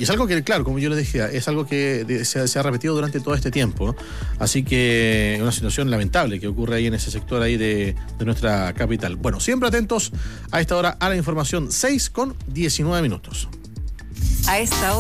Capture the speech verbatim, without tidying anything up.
Y es algo que, claro, como yo les dije, es algo que de, se, se ha repetido durante todo este tiempo. Así que es una situación lamentable que ocurre ahí en ese sector ahí de, de nuestra capital. Bueno, siempre atentos a esta hora a la información, seis con diecinueve minutos. A esta hora.